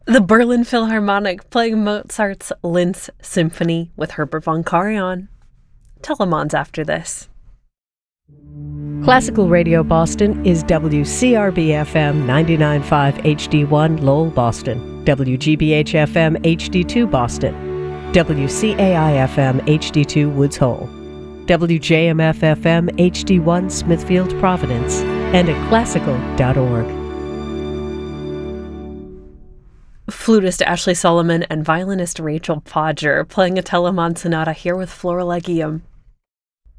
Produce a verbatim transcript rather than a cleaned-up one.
The Berlin Philharmonic playing Mozart's Linz Symphony with Herbert von Karajan. Telemons after this. Classical Radio Boston is W C R B F M ninety-nine point five H D one Lowell, Boston, W G B H F M H D two Boston, W C A I F M H D two Woods Hole, W J M F F M H D one Smithfield, Providence, and at classical dot org. Flutist Ashley Solomon and violinist Rachel Podger playing a Telemann sonata here with Flora Legium.